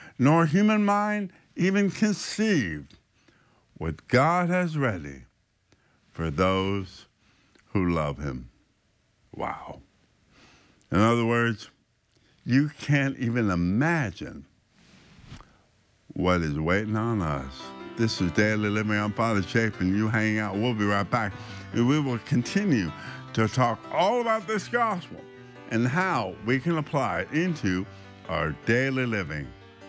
nor human mind even conceived what God has ready for those who love him. Wow. In other words, you can't even imagine what is waiting on us. This is Daily Living. I'm Father Chapin. You hang out. We'll be right back. And we will continue to talk all about this gospel and how we can apply it into our daily living.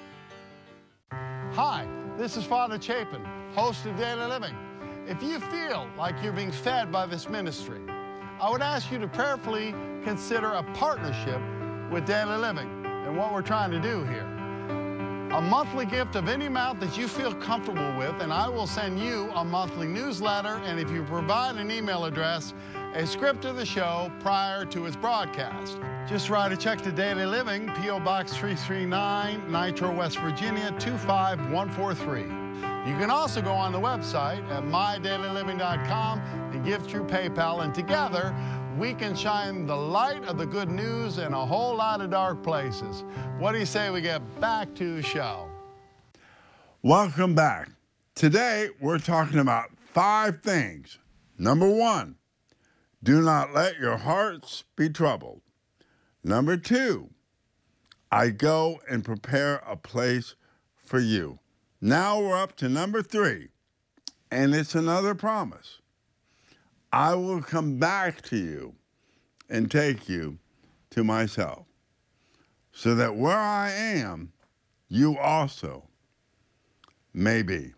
Hi, this is Father Chapin, host of Daily Living. If you feel like you're being fed by this ministry, I would ask you to prayerfully consider a partnership with Daily Living and what we're trying to do here. A monthly gift of any amount that you feel comfortable with, and I will send you a monthly newsletter, and if you provide an email address, a script of the show prior to its broadcast. Just write a check to Daily Living, P.O. Box 339, Nitro, West Virginia, 25143. You can also go on the website at mydailyliving.com and give through PayPal, and together we can shine the light of the good news in a whole lot of dark places. What do you say we get back to the show? Welcome back. Today we're talking about 5 things. Number 1, do not let your hearts be troubled. Number 2, I go and prepare a place for you. Now we're up to number 3, and it's another promise. I will come back to you and take you to myself, so that where I am, you also may be.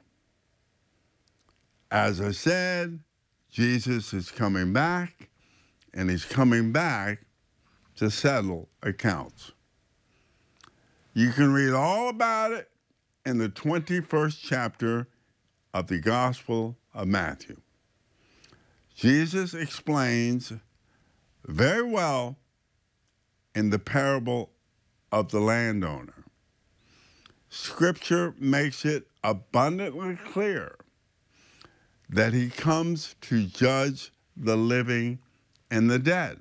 As I said, Jesus is coming back, and he's coming back to settle accounts. You can read all about it in the 21st chapter of the Gospel of Matthew. Jesus explains very well in the parable of the landowner. Scripture makes it abundantly clear that he comes to judge the living and the dead.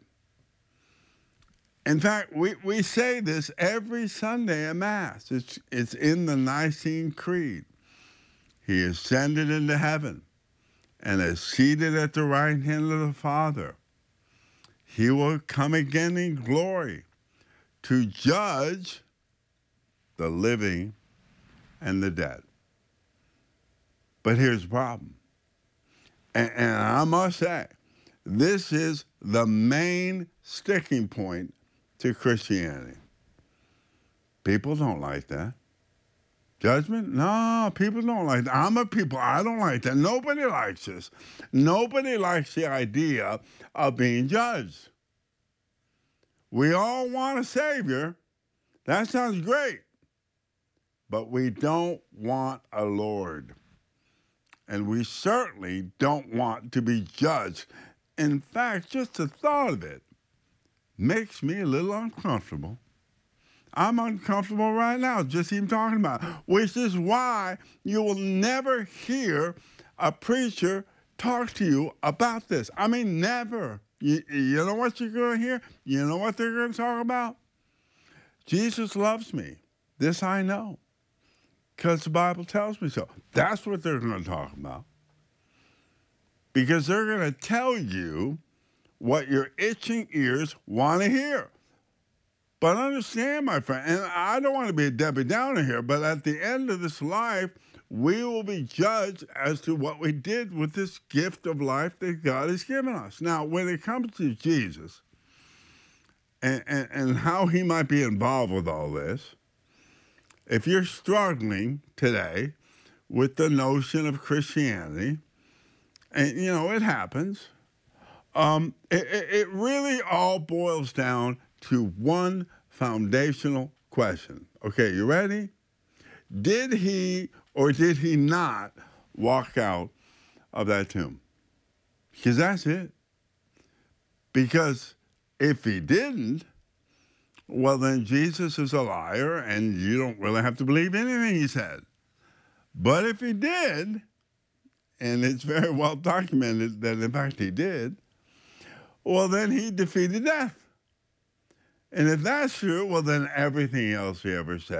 In fact, we say this every Sunday at Mass. It's in the Nicene Creed. He ascended into heaven and is seated at the right hand of the Father. He will come again in glory to judge the living and the dead. But here's the problem. And I must say, this is the main sticking point to Christianity. People don't like that. Judgment? No, people don't like that. I'm a people. I don't like that. Nobody likes this. Nobody likes the idea of being judged. We all want a savior. That sounds great. But we don't want a Lord. And we certainly don't want to be judged. In fact, just the thought of it makes me a little uncomfortable. I'm uncomfortable right now, just even talking about it, which is why you will never hear a preacher talk to you about this. I mean, never. You know what you're going to hear? You know what they're going to talk about? Jesus loves me. This I know, because the Bible tells me so. That's what they're going to talk about. Because they're going to tell you what your itching ears want to hear. But understand, my friend, and I don't want to be a Debbie Downer here, but at the end of this life, we will be judged as to what we did with this gift of life that God has given us. Now, when it comes to Jesus and how he might be involved with all this, if you're struggling today with the notion of Christianity, and, you know, it happens, it really all boils down to one foundational question. Okay, you ready? Did he or did he not walk out of that tomb? Because that's it. Because if he didn't, well, then Jesus is a liar and you don't really have to believe anything he said. But if he did, and it's very well documented that in fact he did, well, then he defeated death. And if that's true, well, then everything else he ever said